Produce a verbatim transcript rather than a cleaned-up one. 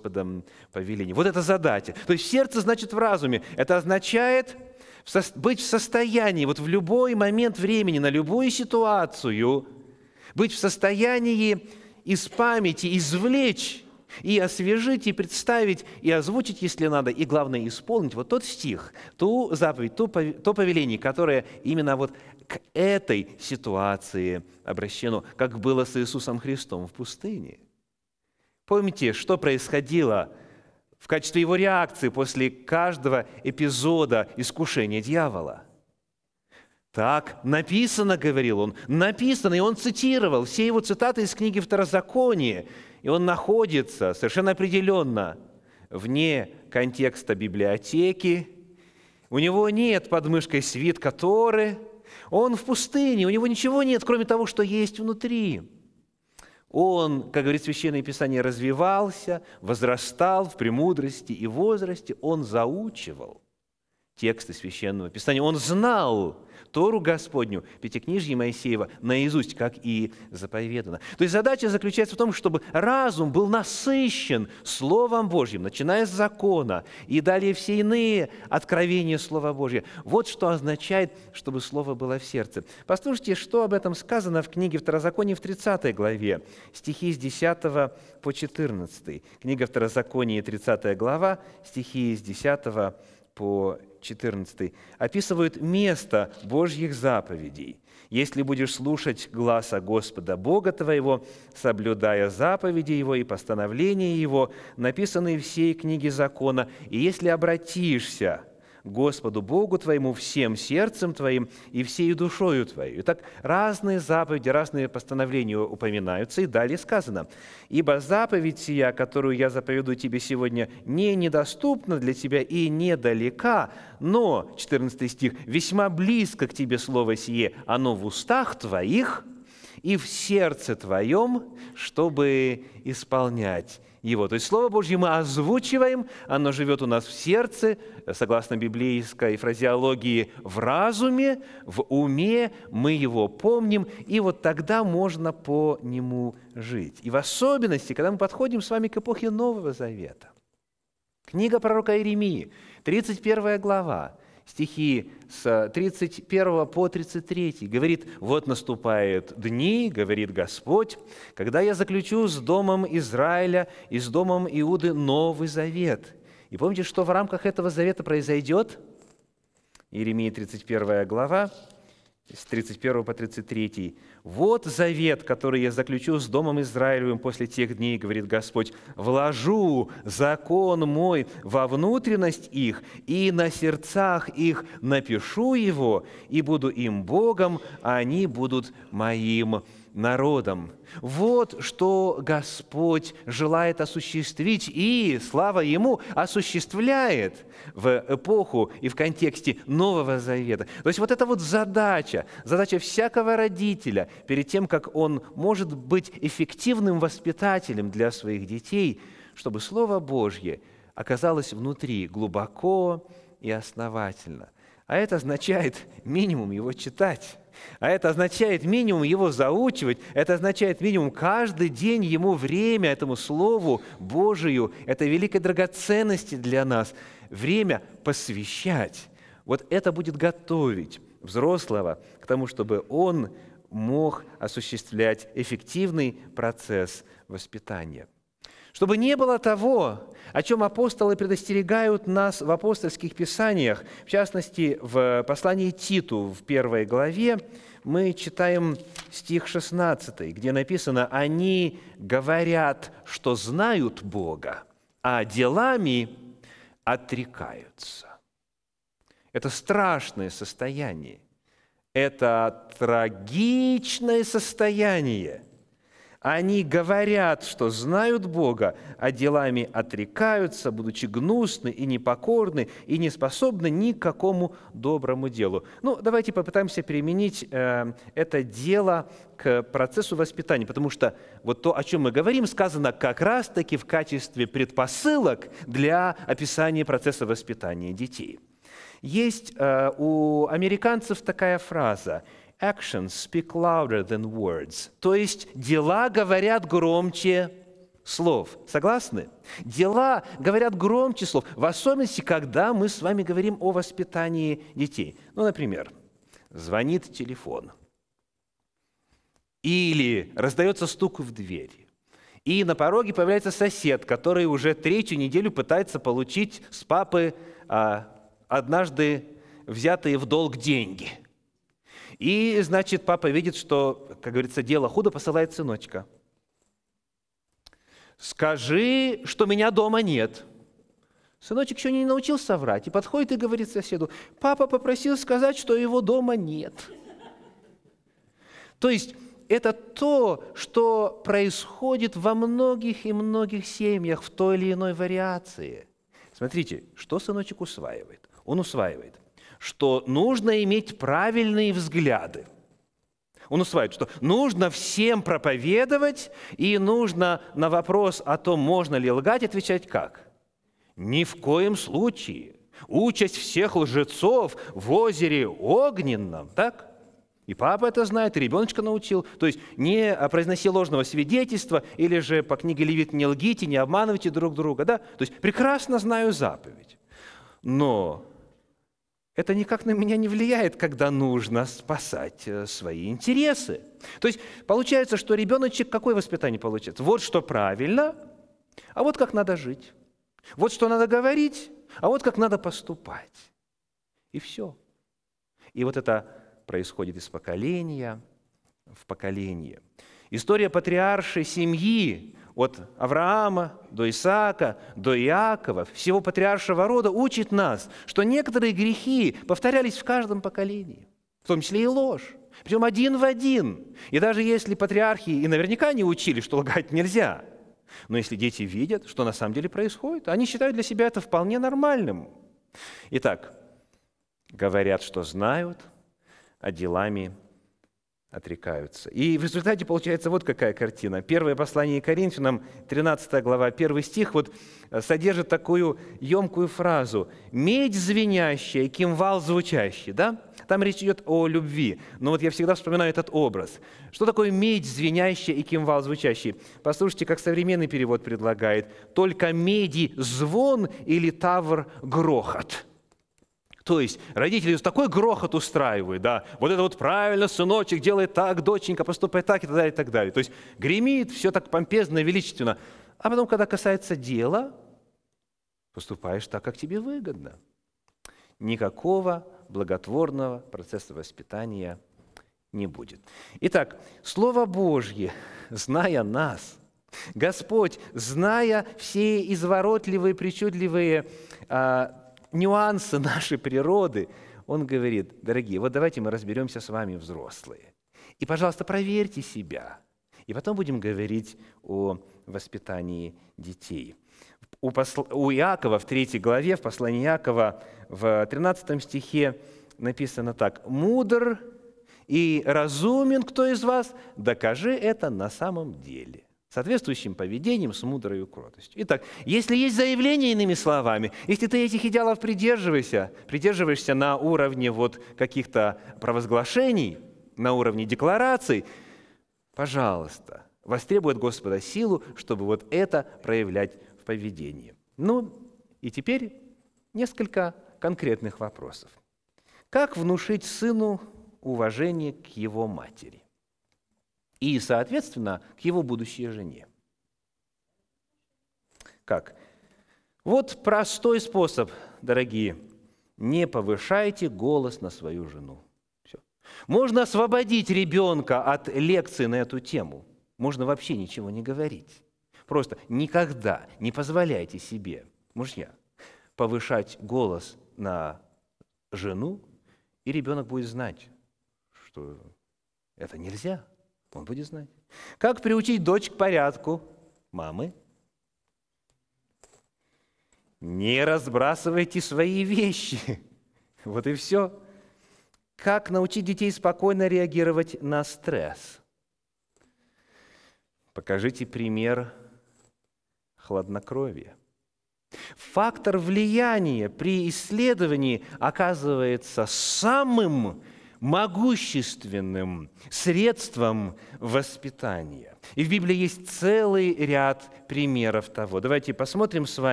Господом повеление. Вот это задача. То есть сердце значит в разуме. Это означает быть в состоянии, вот в любой момент времени, на любую ситуацию, быть в состоянии из памяти извлечь и освежить, и представить, и озвучить, если надо, и, главное, исполнить вот тот стих, ту заповедь, ту, то повеление, которое именно вот к этой ситуации обращено, как было с Иисусом Христом в пустыне. Помните, что происходило в качестве его реакции после каждого эпизода искушения дьявола? Так написано, говорил он, написано, и он цитировал все его цитаты из книги Второзакония, и он находится совершенно определенно вне контекста библиотеки, у него нет под мышкой свитка Торы, он в пустыне, у него ничего нет, кроме того, что есть внутри. Он, как говорит Священное Писание, развивался, возрастал в премудрости и возрасте, он заучивал тексты Священного Писания, он знал Тору Господню, Пятикнижье Моисеева, наизусть, как и заповедано. То есть задача заключается в том, чтобы разум был насыщен Словом Божьим, начиная с закона и далее все иные откровения Слова Божьего. Вот что означает, чтобы Слово было в сердце. Послушайте, что об этом сказано в книге Второзакония в тридцатой главе, стихи с десятого по четырнадцатый. Книга Второзакония, тридцатая глава, стихи с десятого по четырнадцатый, описывают место Божьих заповедей. «Если будешь слушать гласа Господа Бога твоего, соблюдая заповеди Его и постановления Его, написанные в всей книге закона, и если обратишься к Господу Богу твоему всем сердцем твоим и всей душою твоей». Итак, разные заповеди, разные постановления упоминаются, и далее сказано: «Ибо заповедь сия, которую я заповедую тебе сегодня, не недоступна для тебя и недалека, но», четырнадцатый стих, «весьма близко к тебе слово сие, оно в устах твоих и в сердце твоем, чтобы исполнять его». То есть Слово Божье мы озвучиваем, оно живет у нас в сердце, согласно библейской фразеологии, в разуме, в уме, мы его помним, и вот тогда можно по нему жить. И в особенности, когда мы подходим с вами к эпохе Нового Завета. Книга пророка Иеремии, тридцать первая глава, стихи с тридцать первого по тридцать третий, говорит: «Вот наступают дни, говорит Господь, когда я заключу с домом Израиля и с домом Иуды новый завет». И помните, что в рамках этого завета произойдет? Иеремия, тридцать первая глава, с тридцать первого по тридцать третий. «Вот завет, который я заключу с домом Израилевым после тех дней, говорит Господь, вложу закон мой во внутренность их, и на сердцах их напишу его, и буду им Богом, а они будут моим народом». Вот что Господь желает осуществить, и, слава Ему, осуществляет в эпоху и в контексте Нового Завета. То есть вот это вот задача, задача всякого родителя перед тем, как он может быть эффективным воспитателем для своих детей, чтобы Слово Божье оказалось внутри глубоко и основательно. А это означает минимум его читать. А это означает минимум его заучивать, это означает минимум каждый день ему время этому Слову Божию, это великой драгоценности для нас, время посвящать. Вот это будет готовить взрослого к тому, чтобы он мог осуществлять эффективный процесс воспитания. Чтобы не было того, о чем апостолы предостерегают нас в апостольских писаниях, в частности, в послании Титу, в первой главе, мы читаем стих шестнадцатый, где написано: «Они говорят, что знают Бога, а делами отрекаются». Это страшное состояние, это трагичное состояние. Они говорят, что знают Бога, а делами отрекаются, будучи гнусны и непокорны, и не способны ни к какому доброму делу. Ну, давайте попытаемся применить э, это дело к процессу воспитания, потому что вот то, о чем мы говорим, сказано как раз-таки в качестве предпосылок для описания процесса воспитания детей. Есть э, у американцев такая фраза: «Actions speak louder than words», то есть дела говорят громче слов. Согласны? Дела говорят громче слов, в особенности, когда мы с вами говорим о воспитании детей. Ну, например, звонит телефон, или раздается стук в дверь, и на пороге появляется сосед, который уже третью неделю пытается получить с папы а, однажды взятые в долг деньги. И, значит, папа видит, что, как говорится, дело худо, посылает сыночка. «Скажи, что меня дома нет». Сыночек еще не научился врать, и подходит и говорит соседу: «Папа попросил сказать, что его дома нет». То есть это то, что происходит во многих и многих семьях в той или иной вариации. Смотрите, что сыночек усваивает? Он усваивает, что нужно иметь правильные взгляды. Он усваивает, что нужно всем проповедовать, и нужно на вопрос о том, можно ли лгать, отвечать как? Ни в коем случае. Участь всех лжецов в озере огненном, так? И папа это знает, и ребеночка научил. То есть не произноси ложного свидетельства, или же по книге Левит не лгите, не обманывайте друг друга. Да? То есть прекрасно знаю заповедь. Но это никак на меня не влияет, когда нужно спасать свои интересы. То есть получается, что ребеночек какое воспитание получает? Вот что правильно, а вот как надо жить. Вот что надо говорить, а вот как надо поступать. И все. И вот это происходит из поколения в поколение. История патриаршей семьи от Авраама до Исаака, до Иакова, всего патриаршего рода учит нас, что некоторые грехи повторялись в каждом поколении, в том числе и ложь, причем один в один. И даже если патриархи и наверняка не учили, что лгать нельзя, но если дети видят, что на самом деле происходит, они считают для себя это вполне нормальным. Итак, говорят, что знают, а делами отрекаются. И в результате получается вот какая картина. Первое послание Коринфянам, тринадцатая глава, первый стих, вот содержит такую емкую фразу: «Медь звенящая, кимвал звучащий». Да? Там речь идет о любви. Но вот я всегда вспоминаю этот образ. Что такое медь звенящая и кимвал звучащий? Послушайте, как современный перевод предлагает: «Только меди звон или тавр грохот». То есть родители такой грохот устраивают, да, вот это вот правильно, сыночек, делай так, доченька, поступай так и так далее, и так далее. То есть гремит, все так помпезно, величественно. А потом, когда касается дела, поступаешь так, как тебе выгодно. Никакого благотворного процесса воспитания не будет. Итак, Слово Божье, зная нас, Господь, зная все изворотливые, причудливые а, нюансы нашей природы, Он говорит: дорогие, вот давайте мы разберемся с вами, взрослые. И, пожалуйста, проверьте себя. И потом будем говорить о воспитании детей. У, посл... у Иакова в третьей главе, в послании Иакова, в тринадцатом стихе написано так: «Мудр и разумен кто из вас? Докажи это на самом деле». Соответствующим поведением, с мудрой кротостью. Итак, если есть заявление, иными словами, если ты этих идеалов придерживаешься, придерживаешься на уровне вот каких-то провозглашений, на уровне деклараций, пожалуйста, востребуй от Господа силу, чтобы вот это проявлять в поведении. Ну, и теперь несколько конкретных вопросов. Как внушить сыну уважение к его матери? И, соответственно, к его будущей жене. Как? Вот простой способ, дорогие. Не повышайте голос на свою жену. Все. Можно освободить ребенка от лекции на эту тему. Можно вообще ничего не говорить. Просто никогда не позволяйте себе, мужья, повышать голос на жену, и ребенок будет знать, что это нельзя. Он будет знать. Как приучить дочь к порядку? Мамы, не разбрасывайте свои вещи. Вот и все. Как научить детей спокойно реагировать на стресс? Покажите пример хладнокровия. Фактор влияния при исследовании оказывается самым могущественным средством воспитания. И в Библии есть целый ряд примеров того. Давайте посмотрим с вами